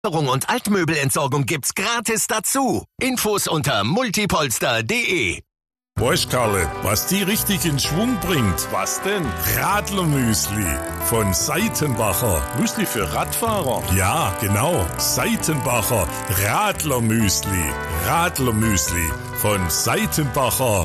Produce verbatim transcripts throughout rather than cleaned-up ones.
und Altmöbelentsorgung gibt's gratis dazu. Infos unter multipolster punkt de. Weißt, Karle, was die richtig in Schwung bringt? Was denn? Radlermüsli von Seitenbacher. Müsli für Radfahrer? Ja, genau. Seitenbacher Radlermüsli. Radlermüsli von Seitenbacher.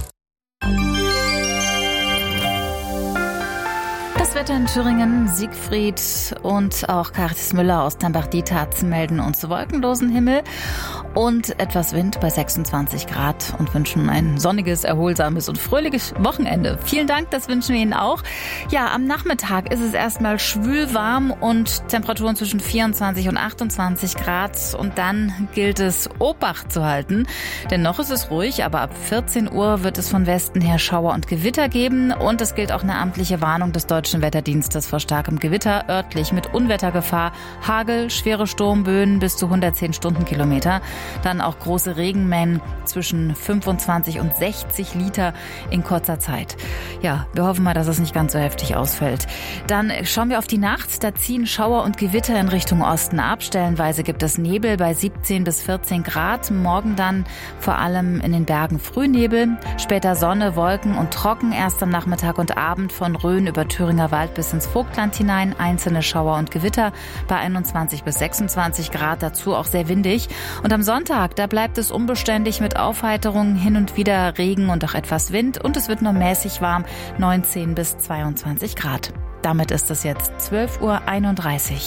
Das Wetter in Thüringen, Siegfried und auch Caritas Müller aus Tambach-Dietz melden uns wolkenlosen Himmel und etwas Wind bei sechsundzwanzig Grad und wünschen ein sonniges, erholsames und fröhliches Wochenende. Vielen Dank, das wünschen wir Ihnen auch. Ja, am Nachmittag ist es erstmal schwül warm und Temperaturen zwischen vierundzwanzig und achtundzwanzig Grad und dann gilt es, Obacht zu halten, denn noch ist es ruhig, aber ab vierzehn Uhr wird es von Westen her Schauer und Gewitter geben und es gilt auch eine amtliche Warnung des Deutschen Wetterdienstes vor starkem Gewitter, örtlich mit Unwettergefahr, Hagel, schwere Sturmböen bis zu hundertzehn Stundenkilometer, dann auch große Regenmengen zwischen fünfundzwanzig und sechzig Liter in kurzer Zeit. Ja, wir hoffen mal, dass es nicht ganz so heftig ausfällt. Dann schauen wir auf die Nacht, da ziehen Schauer und Gewitter in Richtung Osten ab. Stellenweise gibt es Nebel bei siebzehn bis vierzehn Grad, morgen dann vor allem in den Bergen Frühnebel, später Sonne, Wolken und trocken, erst am Nachmittag und Abend von Rhön über Thüringer Wald bis ins Vogtland hinein, einzelne Schauer und Gewitter bei einundzwanzig bis sechsundzwanzig Grad, dazu auch sehr windig. Und am Sonntag, da bleibt es unbeständig mit Aufheiterung, hin und wieder Regen und auch etwas Wind und es wird nur mäßig warm, neunzehn bis zweiundzwanzig Grad. Damit ist es jetzt zwölf Uhr einunddreißig.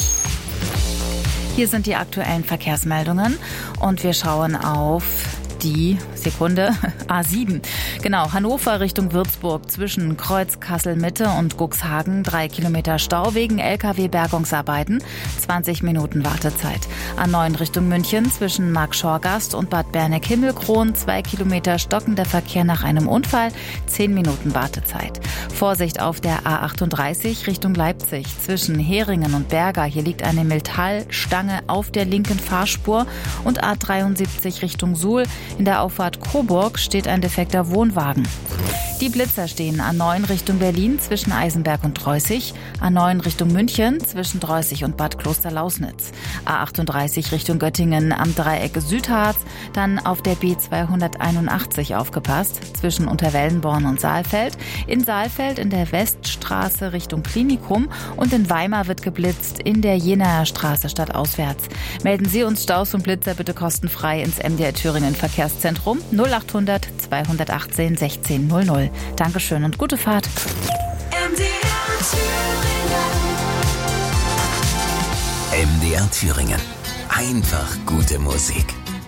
Hier sind die aktuellen Verkehrsmeldungen und wir schauen auf die Sekunde A sieben. Genau, Hannover Richtung Würzburg zwischen Kreuz Kassel Mitte und Cuxhagen. Drei Kilometer Stau wegen L K W-Bergungsarbeiten. zwanzig Minuten Wartezeit. A neun Richtung München zwischen Markschorgast und Bad Berneck-Himmelkron. Zwei Kilometer stockender Verkehr nach einem Unfall. Zehn Minuten Wartezeit. Vorsicht auf der A achtunddreißig Richtung Leipzig zwischen Heringen und Berger. Hier liegt eine Metallstange auf der linken Fahrspur. Und A dreiundsiebzig Richtung Suhl. In der Auffahrt Coburg steht ein defekter Wohnwagen. Die Blitzer stehen A neun Richtung Berlin zwischen Eisenberg und Dreußig, A neun Richtung München zwischen Dreußig und Bad Klosterlausnitz, A achtunddreißig Richtung Göttingen am Dreieck Südharz, dann auf der B zweihunderteinundachtzig aufgepasst zwischen Unterwellenborn und Saalfeld, in Saalfeld in der Weststraße Richtung Klinikum und in Weimar wird geblitzt in der Jenaer Straße stadtauswärts. Melden Sie uns Staus und Blitzer bitte kostenfrei ins M D R Thüringen Verkehrszentrum null achthundert zweihundertachtzehn sechzehn null null. Dankeschön und gute Fahrt. M D R Thüringen. M D R Thüringen. Einfach gute Musik.